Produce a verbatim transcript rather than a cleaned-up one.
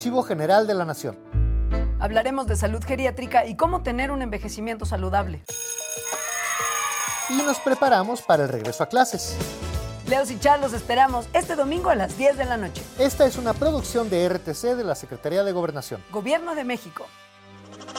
Archivo General de la Nación. Hablaremos de salud geriátrica y cómo tener un envejecimiento saludable. Y nos preparamos para el regreso a clases. Leos y Char los esperamos este domingo a las diez de la noche. Esta es una producción de R T C de la Secretaría de Gobernación. Gobierno de México.